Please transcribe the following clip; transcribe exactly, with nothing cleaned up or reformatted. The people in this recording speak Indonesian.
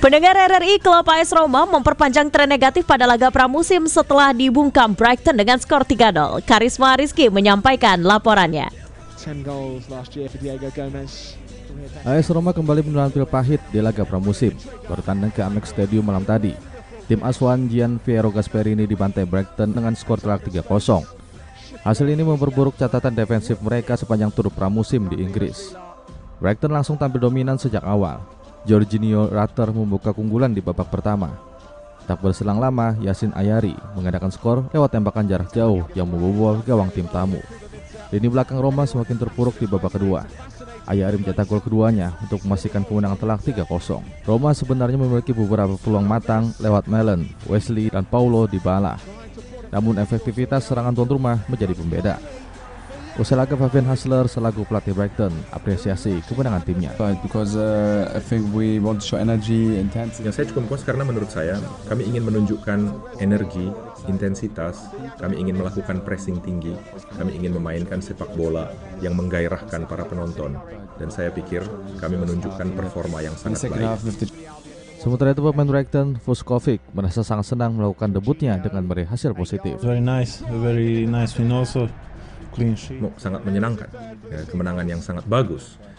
Pendengar R R I, klub A S Roma memperpanjang tren negatif pada laga pramusim setelah dibungkam Brighton dengan skor tiga nol. Karisma Rizky menyampaikan laporannya. A S Roma kembali menelan pil pahit di laga pramusim. Bertandang ke Amex Stadium malam tadi, tim asuhan Gian Piero Gasperini dibantai Brighton dengan skor telak tiga kosong. Hasil ini memperburuk catatan defensif mereka sepanjang tur pramusim di Inggris. Brighton langsung tampil dominan sejak awal. Jorginho Rutter membuka keunggulan di babak pertama. Tak berselang lama, Yasin Ayari mengadakan skor lewat tembakan jarak jauh yang membobol gawang tim tamu. Lini belakang Roma semakin terpuruk di babak kedua. Ayari mencetak gol keduanya untuk memastikan kemenangan telak tiga kosong. Roma sebenarnya memiliki beberapa peluang matang lewat Malen, Wesley, dan Paulo Dybala. Namun efektivitas serangan tuan rumah menjadi pembeda. Usai laga, Fabian Hassler selaku pelatih Brighton apresiasi kemenangan timnya. Because uh, I think we want to show energy, intensity. Yang saya cukup puas karena menurut saya kami ingin menunjukkan energi, intensitas, kami ingin melakukan pressing tinggi, kami ingin memainkan sepak bola yang menggairahkan para penonton, dan saya pikir kami menunjukkan performa yang sangat baik. Sementara itu, pemain Brighton, Vuskovic, merasa sangat senang melakukan debutnya dengan meraih hasil positif. Very nice, very nice win also. Clean sheet. Sangat menyenangkan, ya, kemenangan yang sangat bagus.